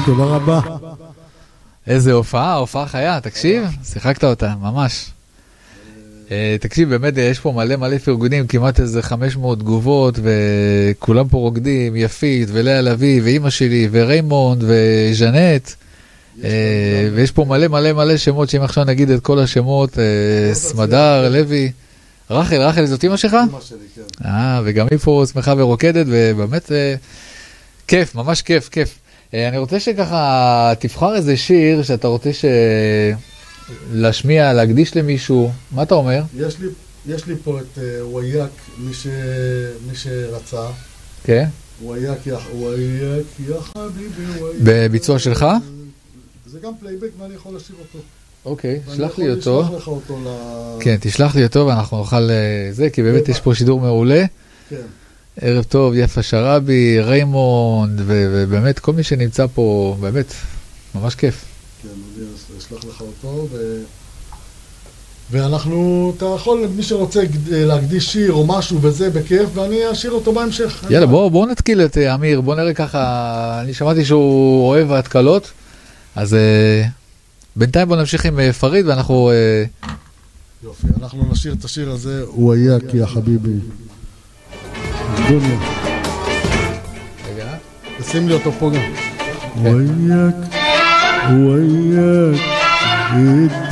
תודה רבה. איזה הופעה חיה, תקשיב, שיחקת אותה, ממש. תקשיב, באמת יש פה מלא פרגונים, כמעט איזה 500 תגובות, וכולם פה רוקדים, יפית, ולאה לוי, ואימא שלי, וריימונד, וז'נט, ויש פה מלא שמות, שאם עכשיו נגיד את כל השמות, סמדר, לוי, רחל, זאת אימא שלך? אימא שלי, כן. וגם היא פה שמחה ורוקדת, ובאמת כיף, ממש כיף. אני רוצה שככה תבחר איזה שיר שאתה רוצה להשמיע, להקדיש למישהו. מה אתה אומר? יש לי פה את וויאק, מי שרצה. כן? וויאק יא חביבי וויאק. בביצוע שלך? זה גם פלייבק ואני יכול לשיר אותו. אוקיי, שלח לי אותו. ואני יכול לשלוח לך אותו כן, תשלח לי אותו ואנחנו נוכל זה, כי באמת יש פה שידור מעולה. כן. ערב טוב, יפה שרבי, ריימונד, ובאמת כל מי שנמצא פה, באמת, ממש כיף. כן, אני אשלח לך אותו, ואנחנו, אתה יכול, מי שרוצה להקדיש שיר או משהו וזה בכיף, ואני אשיר אותו בהמשך. יאללה, בואו נתקיל את אמיר, בואו נראה ככה, אני שמעתי שהוא אוהב ההתקלות, אז בינתיים בואו נמשיך עם פריד, ואנחנו... יופי, אנחנו נשיר את השיר הזה, וויאק יא חביבי. דוניה. רגע. תשים לי אותו פה גם. וויאק, וויאק,